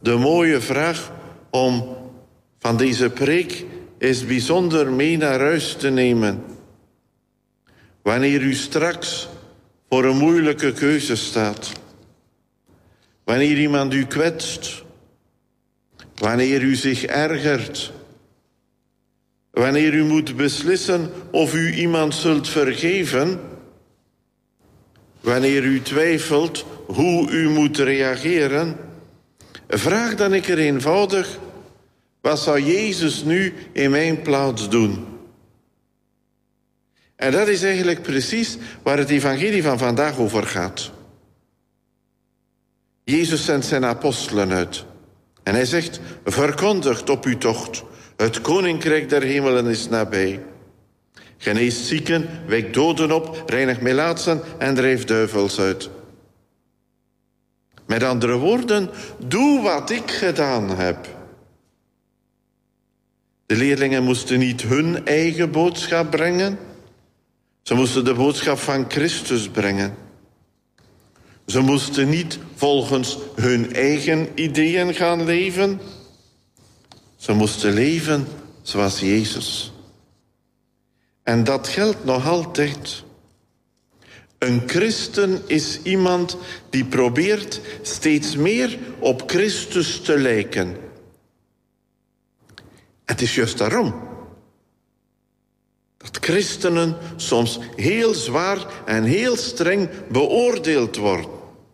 de mooie vraag om van deze preek eens bijzonder mee naar huis te nemen. Wanneer u straks voor een moeilijke keuze staat. Wanneer iemand u kwetst. Wanneer u zich ergert. Wanneer u moet beslissen of u iemand zult vergeven. Wanneer u twijfelt hoe u moet reageren. Vraag dan een keer eenvoudig: wat zou Jezus nu in mijn plaats doen? En dat is eigenlijk precies waar het evangelie van vandaag over gaat. Jezus zendt zijn apostelen uit. En hij zegt: verkondigt op uw tocht. Het koninkrijk der hemelen is nabij. Geneest zieken, wekt doden op, reinigt melaatsen en drijft duivels uit. Met andere woorden, doe wat ik gedaan heb. De leerlingen moesten niet hun eigen boodschap brengen. Ze moesten de boodschap van Christus brengen. Ze moesten niet volgens hun eigen ideeën gaan leven. Ze moesten leven zoals Jezus. En dat geldt nog altijd. Een christen is iemand die probeert steeds meer op Christus te lijken. Het is juist daarom dat christenen soms heel zwaar en heel streng beoordeeld worden.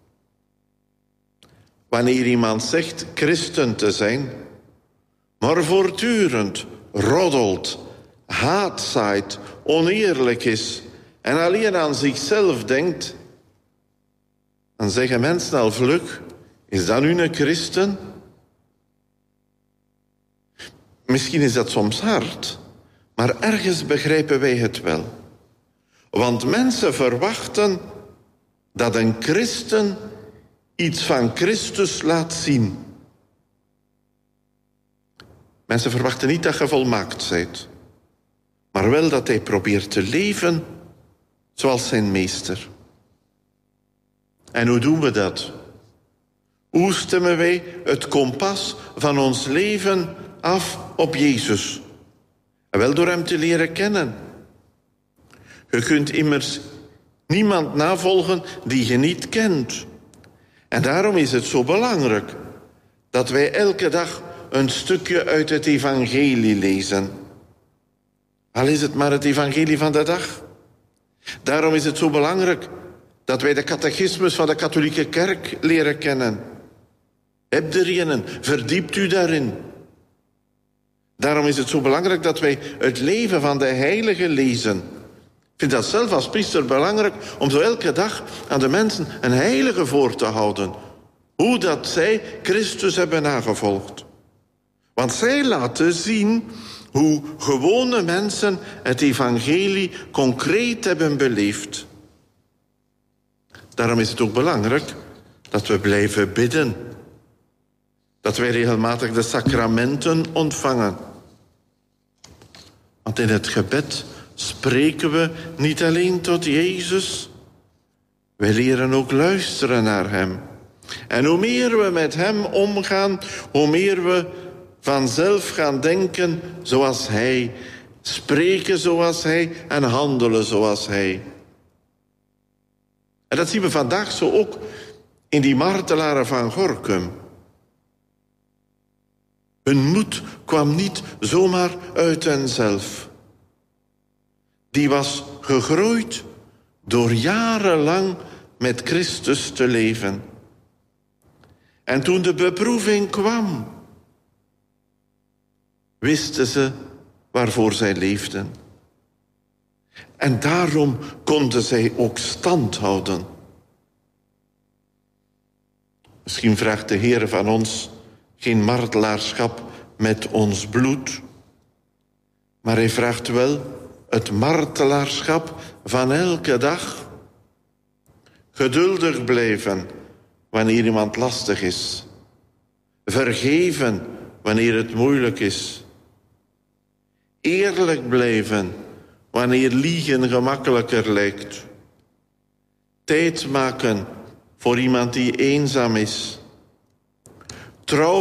Wanneer iemand zegt christen te zijn, maar voortdurend roddelt, haat zaait, oneerlijk is en alleen aan zichzelf denkt, dan zeggen mensen al vlug: is dat nu een christen? Misschien is dat soms hard, maar ergens begrijpen wij het wel. Want mensen verwachten dat een christen iets van Christus laat zien. Mensen verwachten niet dat je volmaakt bent, maar wel dat hij probeert te leven zoals zijn meester. En hoe doen we dat? Hoe stemmen wij het kompas van ons leven af op Jezus? En wel door hem te leren kennen. Je kunt immers niemand navolgen die je niet kent. En daarom is het zo belangrijk dat wij elke dag een stukje uit het evangelie lezen. Al is het maar het evangelie van de dag. Daarom is het zo belangrijk dat wij de catechismus van de katholieke kerk leren kennen. Heb er een, verdiept u daarin. Daarom is het zo belangrijk dat wij het leven van de heiligen lezen. Ik vind dat zelf als priester belangrijk om zo elke dag aan de mensen een heilige voor te houden. Hoe dat zij Christus hebben nagevolgd. Want zij laten zien hoe gewone mensen het evangelie concreet hebben beleefd. Daarom is het ook belangrijk dat we blijven bidden. Dat wij regelmatig de sacramenten ontvangen. Want in het gebed spreken we niet alleen tot Jezus. Wij leren ook luisteren naar hem. En hoe meer we met hem omgaan, hoe meer we vanzelf gaan denken zoals hij. Spreken zoals hij en handelen zoals hij. En dat zien we vandaag zo ook in die martelaren van Gorinchem. Hun moed kwam niet zomaar uit henzelf. Die was gegroeid door jarenlang met Christus te leven. En toen de beproeving kwam, wisten ze waarvoor zij leefden. En daarom konden zij ook stand houden. Misschien vraagt de Heer van ons geen martelaarschap met ons bloed, maar hij vraagt wel het martelaarschap van elke dag. Geduldig blijven wanneer iemand lastig is. Vergeven wanneer het moeilijk is. Eerlijk blijven wanneer liegen gemakkelijker lijkt. Tijd maken voor iemand die eenzaam is. Trouw